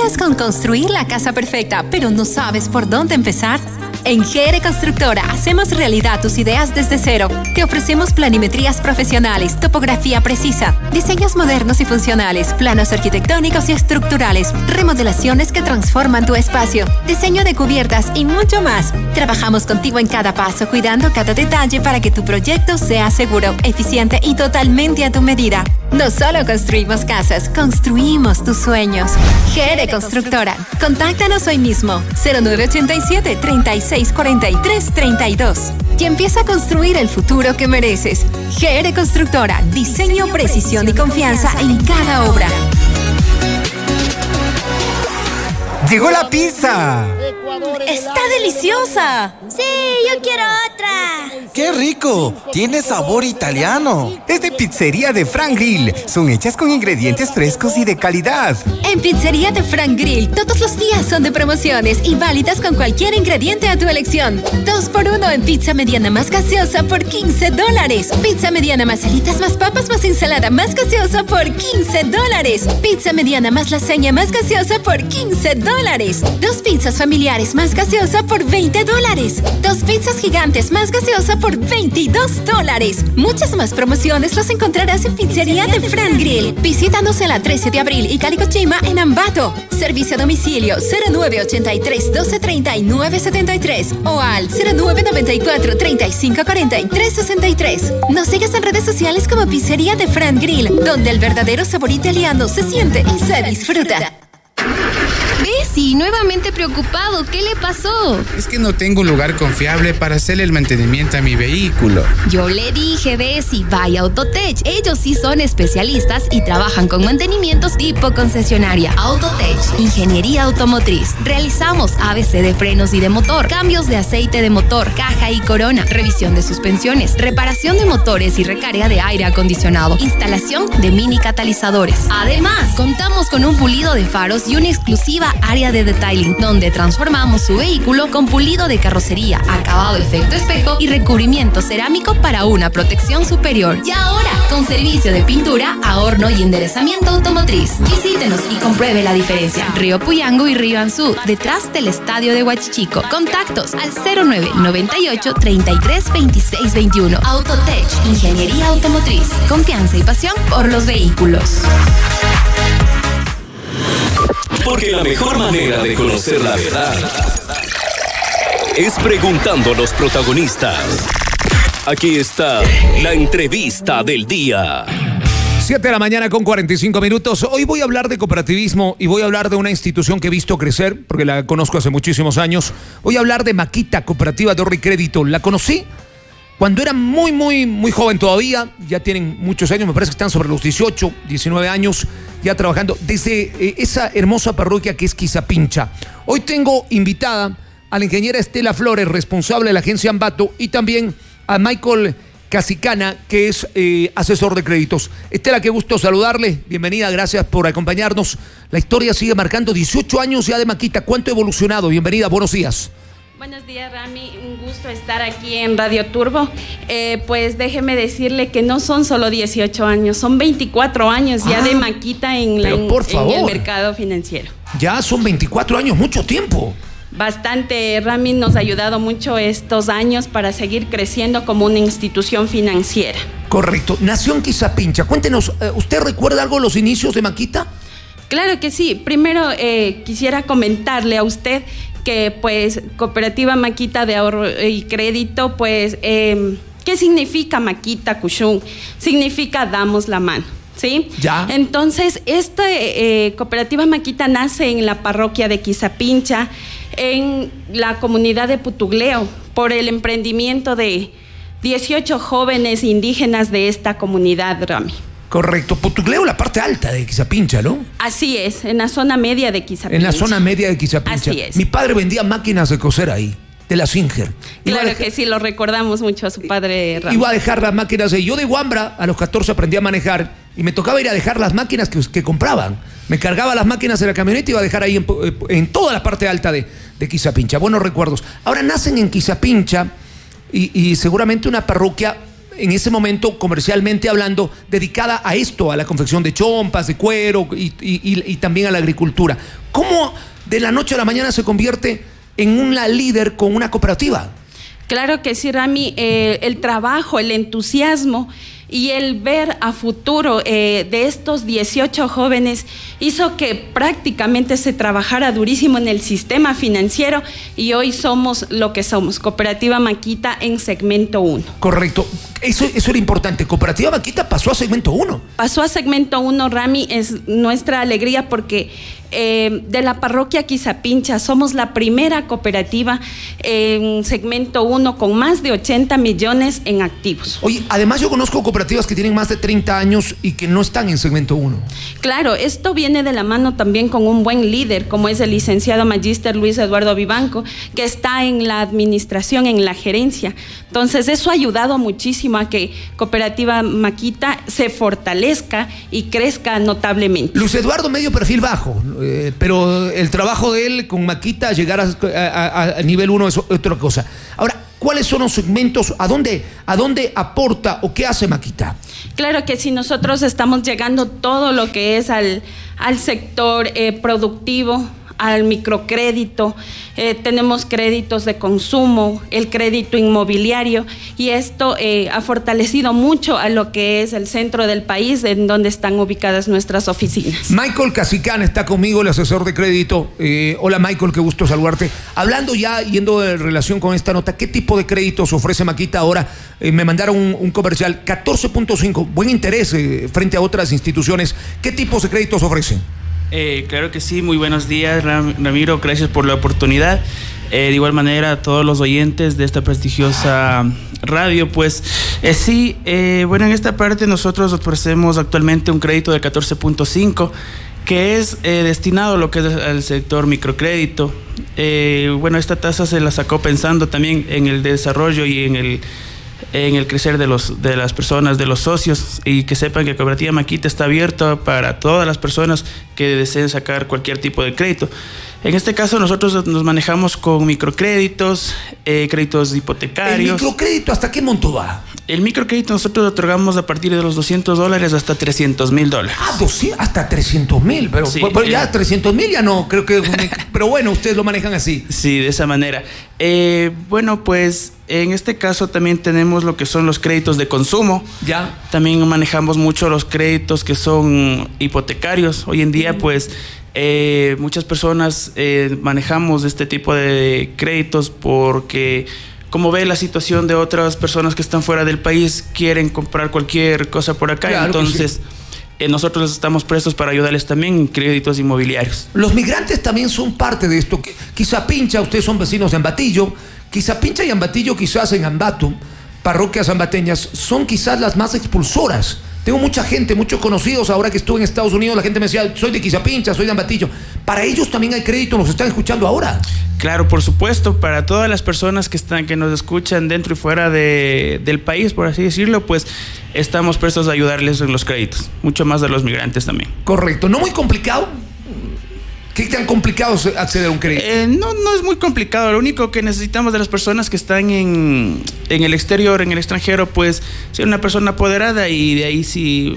¿Sueñas con construir la casa perfecta, pero no sabes por dónde empezar? En GR Constructora hacemos realidad tus ideas desde cero. Te ofrecemos planimetrías profesionales, topografía precisa, diseños modernos y funcionales, planos arquitectónicos y estructurales, remodelaciones que transforman tu espacio, diseño de cubiertas y mucho más. Trabajamos contigo en cada paso, cuidando cada detalle para que tu proyecto sea seguro, eficiente y totalmente a tu medida. No solo construimos casas, construimos tus sueños. GR Constructora. Contáctanos hoy mismo. 0987 36 43 32. Y empieza a construir el futuro que mereces. GR Constructora. Diseño, precisión y confianza en cada obra. ¡Llegó la pizza! ¡Está deliciosa! ¡Sí, yo quiero otra! ¡Qué rico! Tiene sabor italiano. Es de Pizzería de Frank Grill. Son hechas con ingredientes frescos y de calidad. En Pizzería de Frank Grill, todos los días son de promociones y válidas con cualquier ingrediente a tu elección. 2x1 en pizza mediana más gaseosa por $15. Pizza mediana más alitas más papas más ensalada más gaseosa por $15. Pizza mediana más lasaña más gaseosa por $15. 2 pizzas familiares más gaseosa por $20. 2 pizzas gigantes más gaseosa por $22. Muchas más promociones las encontrarás en Pizzería de Frank Grill. Visítanos en la 13 de abril y Calicochima en Ambato. Servicio a domicilio 0983 1239 73 o al 0994 35 43 63. Nos sigues en redes sociales como Pizzería de Frank Grill, donde el verdadero sabor italiano se siente y se disfruta. Bessie, nuevamente preocupado. ¿Qué le pasó? Es que no tengo un lugar confiable para hacerle el mantenimiento a mi vehículo. Yo le dije, Bessie, vaya a Autotech. Ellos sí son especialistas y trabajan con mantenimientos tipo concesionaria. Autotech, ingeniería automotriz. Realizamos ABC de frenos y de motor, cambios de aceite de motor, caja y corona, revisión de suspensiones, reparación de motores y recarga de aire acondicionado, instalación de mini catalizadores. Además, contamos con un pulido de faros y una exclusiva área de detailing, donde transformamos su vehículo con pulido de carrocería, acabado efecto espejo y recubrimiento cerámico para una protección superior. Y ahora, con servicio de pintura, ahorro y enderezamiento automotriz. Visítenos y compruebe la diferencia. Río Puyango y Río Anzú, detrás del estadio de Huachichico. Contactos al 0998 33 26 21. Autotech, ingeniería automotriz. Confianza y pasión por los vehículos. Porque la mejor manera de conocer la verdad es preguntando a los protagonistas. Aquí está la entrevista del día. 7 de la mañana con 45 minutos. Hoy voy a hablar de cooperativismo y voy a hablar de una institución que he visto crecer, porque la conozco hace muchísimos años. Voy a hablar de Maquita, Cooperativa de Ahorro y Crédito. La conocí cuando era muy joven todavía. Ya tienen muchos años, me parece que están sobre los 18, 19 años ya trabajando desde esa hermosa parroquia que es Quizapincha. Hoy tengo invitada a la ingeniera Estela Flores, responsable de la agencia Ambato, y también a Michael Casicana, que es asesor de créditos. Estela, qué gusto saludarle. Bienvenida, gracias por acompañarnos. La historia sigue marcando 18 años ya de Maquita. ¿Cuánto ha evolucionado? Bienvenida, buenos días. Buenos días, Rami. Un gusto estar aquí en Radio Turbo. Pues déjeme decirle que no son solo 18 años, son 24 años ya de Maquita en el mercado financiero. Ya son 24 años, mucho tiempo. Bastante. Rami nos ha ayudado mucho estos años para seguir creciendo como una institución financiera. Correcto. Nació en Quizapincha. Cuéntenos, ¿usted recuerda algo de los inicios de Maquita? Claro que sí. Primero quisiera comentarle a usted que pues Cooperativa Maquita de Ahorro y Crédito, pues ¿qué significa Maquita, Cushún? Significa damos la mano, ¿sí? Ya. Entonces, esta Cooperativa Maquita nace en la parroquia de Quizapincha, en la comunidad de Putugleo, por el emprendimiento de 18 jóvenes indígenas de esta comunidad, Rami. Correcto. Putugleo, la parte alta de Quizapincha, ¿no? Así es, en la zona media de Quizapincha. En la zona media de Quizapincha. Así es. Mi padre vendía máquinas de coser ahí, de la Singer. Claro que sí, lo recordamos mucho a su padre Ramón. Iba a dejar las máquinas ahí. Yo de Huambra, a los 14 aprendí a manejar y me tocaba ir a dejar las máquinas que compraban. Me cargaba las máquinas en la camioneta y iba a dejar ahí en toda la parte alta de Quizapincha. Buenos recuerdos. Ahora nacen en Quizapincha y seguramente una parroquia en ese momento, comercialmente hablando, dedicada a esto, a la confección de chompas, de cuero y también a la agricultura. ¿Cómo de la noche a la mañana se convierte en una líder con una cooperativa? Claro que sí, Rami, el trabajo, el entusiasmo y el ver a futuro de estos 18 jóvenes hizo que prácticamente se trabajara durísimo en el sistema financiero y hoy somos lo que somos, Cooperativa Maquita en segmento 1. Correcto, eso era importante, Cooperativa Maquita pasó a segmento 1. Pasó a segmento 1, Rami, es nuestra alegría porque de la parroquia Quizapincha somos la primera cooperativa en segmento 1 con más de 80 millones en activos. Oye, además yo conozco cooperativas que tienen más de 30 años y que no están en segmento 1. Claro, esto viene de la mano también con un buen líder como es el licenciado magíster Luis Eduardo Vivanco, que está en la administración, en la gerencia. Entonces eso ha ayudado muchísimo a que Cooperativa Maquita se fortalezca y crezca notablemente. Luis Eduardo medio perfil bajo, pero el trabajo de él con Maquita, llegar a nivel 1 es otra cosa. Ahora, ¿cuáles son los segmentos? ¿A dónde aporta o qué hace Maquita? Claro que sí, nosotros estamos llegando todo lo que es al sector productivo, al microcrédito, tenemos créditos de consumo, el crédito inmobiliario y esto ha fortalecido mucho a lo que es el centro del país en donde están ubicadas nuestras oficinas. Michael Casicán está conmigo, el asesor de crédito. Hola Michael, qué gusto saludarte. Hablando ya, yendo en relación con esta nota, ¿qué tipo de créditos ofrece Maquita ahora? Me mandaron un comercial, 14.5, buen interés frente a otras instituciones. ¿Qué tipos de créditos ofrecen? Claro que sí, muy buenos días Ramiro, gracias por la oportunidad. De igual manera a todos los oyentes de esta prestigiosa radio, pues bueno, en esta parte nosotros ofrecemos actualmente un crédito de 14.5 que es destinado a lo que es al sector microcrédito. Bueno, esta tasa se la sacó pensando también en el desarrollo y en el crecer de las personas, de los socios, y que sepan que Cooperativa Maquita está abierta para todas las personas que deseen sacar cualquier tipo de crédito. En este caso nosotros nos manejamos con microcréditos, créditos hipotecarios. ¿El microcrédito hasta qué monto va? El microcrédito nosotros lo otorgamos a partir de los $200 hasta $300,000. Ah, hasta $300,000, pero sí, ya $300,000 ya no, creo que... Pero bueno, ustedes lo manejan así. Sí, de esa manera. Bueno, pues en este caso también tenemos lo que son los créditos de consumo. Ya. También manejamos mucho los créditos que son hipotecarios. Hoy en día, pues... muchas personas manejamos este tipo de créditos porque, como ve la situación de otras personas que están fuera del país, quieren comprar cualquier cosa por acá. Claro, entonces nosotros estamos prestos para ayudarles también en créditos inmobiliarios. Los migrantes también son parte de esto. Quizapincha, ustedes son vecinos de Ambatillo. Quizapincha y Ambatillo, quizás en Ambato, parroquias ambateñas, son quizás las más expulsoras. Tengo mucha gente, muchos conocidos, ahora que estuve en Estados Unidos, la gente me decía, soy de Quizapincha, soy de Ambatillo. Para ellos también hay crédito, nos están escuchando ahora. Claro, por supuesto, para todas las personas que nos escuchan dentro y fuera del país, por así decirlo, pues estamos prestos a ayudarles en los créditos, mucho más a los migrantes también. Correcto, ¿no muy complicado? ¿Qué tan complicado es acceder a un crédito? No es muy complicado. Lo único que necesitamos de las personas que están en el exterior, en el extranjero, pues ser una persona apoderada, y de ahí sí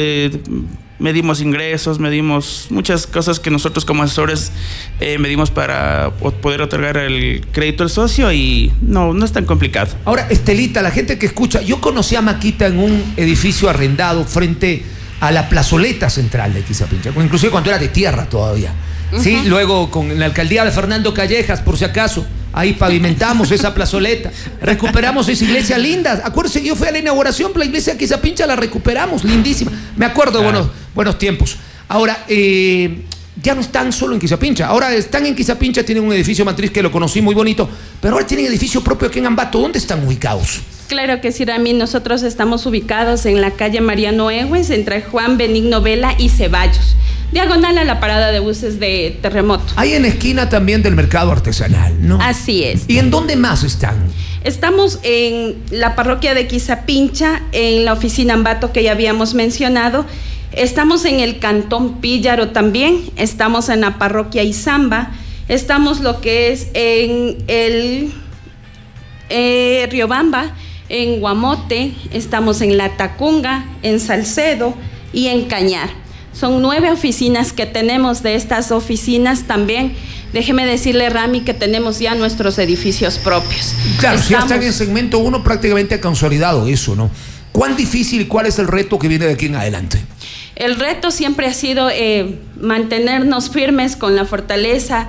medimos ingresos, medimos muchas cosas que nosotros como asesores medimos para poder otorgar el crédito al socio, y no es tan complicado. Ahora, Estelita, la gente que escucha, yo conocí a Maquita en un edificio arrendado frente a la plazoleta central de Quizapincha, inclusive cuando era de tierra todavía. Sí, luego con la alcaldía de Fernando Callejas, por si acaso, ahí pavimentamos esa plazoleta, recuperamos esa iglesia linda. Acuérdense, yo fui a la inauguración, la iglesia de Quizapincha la recuperamos, lindísima. Me acuerdo de buenos tiempos. Ahora, ya no están solo en Quizapincha, ahora están en Quizapincha, tienen un edificio matriz que lo conocí muy bonito, pero ahora tienen edificio propio aquí en Ambato. ¿Dónde están ubicados? Claro que sí, Rami, nosotros estamos ubicados en la calle Mariano Egues, entre Juan Benigno Vela y Ceballos, diagonal a la parada de buses de Terremoto. Ahí en esquina también del mercado artesanal, ¿no? Así es. ¿Y en dónde más están? Estamos en la parroquia de Quizapincha, en la oficina Ambato que ya habíamos mencionado. Estamos en el cantón Píllaro también, estamos en la parroquia Izamba, estamos lo que es en el Riobamba, en Guamote, estamos en La Tacunga, en Salcedo y en Cañar. Son 9 oficinas que tenemos. De estas oficinas también, déjeme decirle, Rami, que tenemos ya nuestros edificios propios. Claro, si ya están en segmento 1 prácticamente consolidado eso, ¿no? ¿Cuán difícil y cuál es el reto que viene de aquí en adelante? El reto siempre ha sido mantenernos firmes con la fortaleza,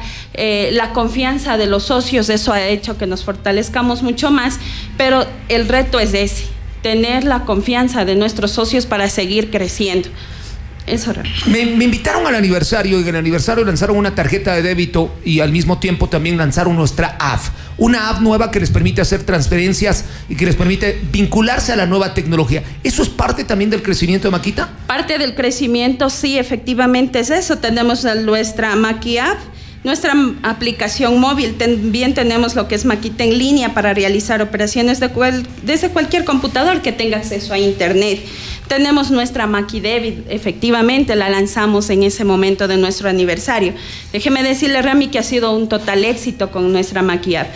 la confianza de los socios. Eso ha hecho que nos fortalezcamos mucho más, pero el reto es ese, tener la confianza de nuestros socios para seguir creciendo. Eso. Me invitaron al aniversario y en el aniversario lanzaron una tarjeta de débito y al mismo tiempo también lanzaron nuestra app. Una app nueva que les permite hacer transferencias y que les permite vincularse a la nueva tecnología. ¿Eso es parte también del crecimiento de Maquita? Parte del crecimiento, sí, efectivamente es eso. Tenemos nuestra Maki App, nuestra aplicación móvil. También tenemos lo que es Maquita en línea para realizar operaciones desde cualquier computador que tenga acceso a internet. Tenemos nuestra Maki Debit, efectivamente la lanzamos en ese momento de nuestro aniversario. Déjeme decirle, Rami, que ha sido un total éxito con nuestra Maki App,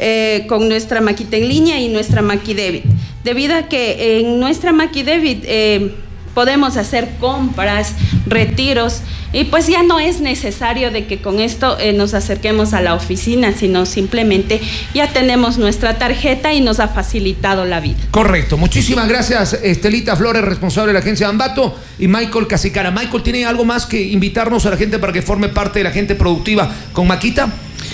con nuestra Maquita en línea y nuestra Maki Debit. Debido a que en nuestra Maki Debit podemos hacer compras, retiros, y pues ya no es necesario de que con esto nos acerquemos a la oficina, sino simplemente ya tenemos nuestra tarjeta y nos ha facilitado la vida. Correcto. Muchísimas gracias, Estelita Flores, responsable de la agencia Ambato, y Michael Casicara. Michael, ¿tiene algo más que invitarnos a la gente para que forme parte de la gente productiva con Maquita?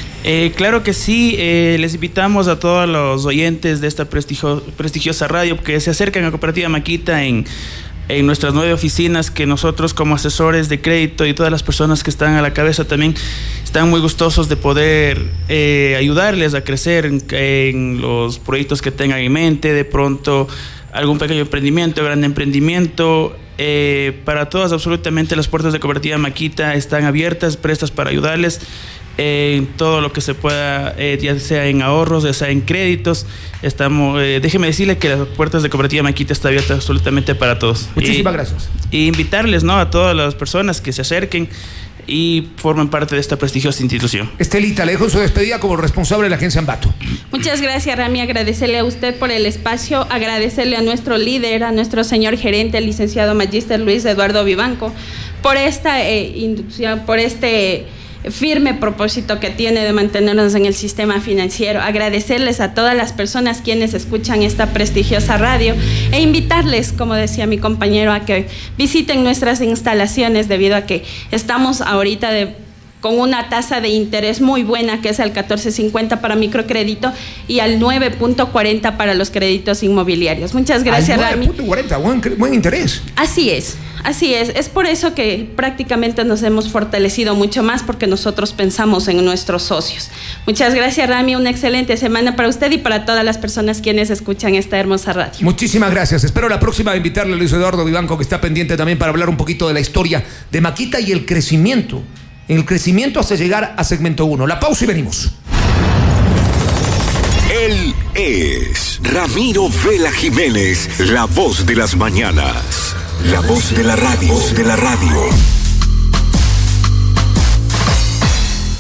Claro que sí, les invitamos a todos los oyentes de esta prestigiosa radio que se acerquen a Cooperativa Maquita en nuestras 9 oficinas, que nosotros como asesores de crédito y todas las personas que están a la cabeza también están muy gustosos de poder ayudarles a crecer en los proyectos que tengan en mente, de pronto algún pequeño emprendimiento, gran emprendimiento. Para todas, absolutamente las puertas de Cooperativa Maquita están abiertas, prestas para ayudarles en todo lo que se pueda, ya sea en ahorros, ya sea en créditos. Déjeme decirle que las puertas de Cooperativa Maquita están abiertas absolutamente para todos. Muchísimas gracias. Y invitarles, ¿no?, a todas las personas que se acerquen y formen parte de esta prestigiosa institución. Estelita, le dejo su despedida como responsable de la agencia Ambato. Muchas gracias, Rami. Agradecerle a usted por el espacio, agradecerle a nuestro líder, a nuestro señor gerente, el licenciado magíster Luis Eduardo Vivanco, por esta inducción, por este firme propósito que tiene de mantenernos en el sistema financiero. Agradecerles a todas las personas quienes escuchan esta prestigiosa radio e invitarles, como decía mi compañero, a que visiten nuestras instalaciones, debido a que estamos ahorita con una tasa de interés muy buena, que es al 14.50 para microcrédito y al 9.40 para los créditos inmobiliarios. Muchas gracias, Rami. 9.40, buen interés. Así es. Es por eso que prácticamente nos hemos fortalecido mucho más, porque nosotros pensamos en nuestros socios. Muchas gracias, Rami, una excelente semana para usted y para todas las personas quienes escuchan esta hermosa radio. Muchísimas gracias, espero la próxima invitarle a Luis Eduardo Vivanco, que está pendiente también, para hablar un poquito de la historia de Maquita y el crecimiento hasta llegar a segmento 1. La pausa y venimos. Él es Ramiro Vela Jiménez, la voz de las mañanas. La voz de la radio.